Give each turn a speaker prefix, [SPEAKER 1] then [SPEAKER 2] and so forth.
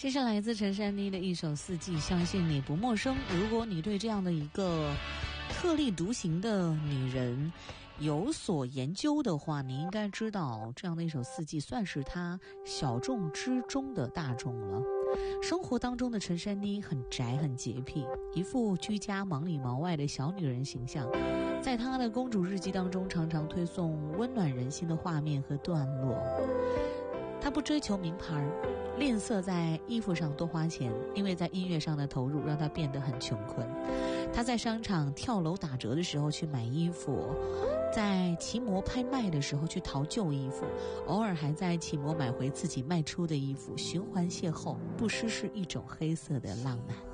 [SPEAKER 1] 这是来自陈珊妮的一首《四季》，相信你不陌生。如果你对这样的一个特立独行的女人有所研究的话，你应该知道这样的一首《四季》算是她小众之中的大众了。生活当中的陈珊妮很宅很洁癖，一副居家忙里忙外的小女人形象，在她的公主日记当中常常推送温暖人心的画面和段落。她不追求名牌，吝啬在衣服上多花钱，因为在音乐上的投入让她变得很穷困。她在商场跳楼打折的时候去买衣服，在奇摩拍卖的时候去淘旧衣服，偶尔还在奇摩买回自己卖出的衣服，循环邂逅，不失是一种黑色的浪漫。